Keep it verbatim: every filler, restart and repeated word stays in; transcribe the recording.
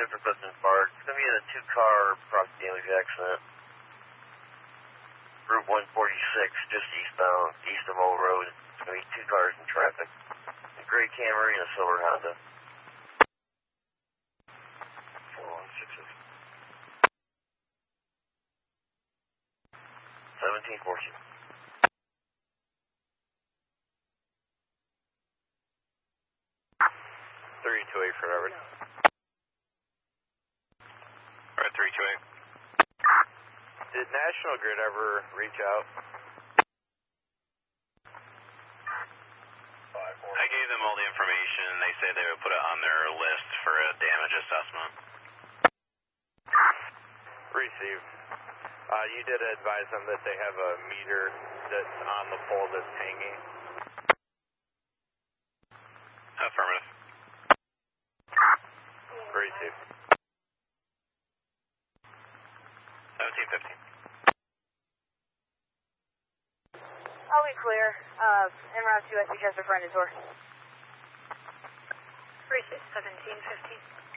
Victor Clifton Park. It's going to be in a two-car property damage accident. Route one forty-six, just eastbound, east of Old Road. It's going to be two cars in traffic. A gray Camry and a silver Honda. four one six six. seventeen fourteen. three two eight for Robert. Alright, three two eight. Did National Grid ever reach out? I gave them all the information and they say they would put it on their list for a damage assessment. Received. Uh, you did advise them that they have a meter that's on the pole that's hanging. Affirmative. Received. seventeen fifteen. All we clear. Uh, en route to S B Chester for Endor. Received seventeen fifteen.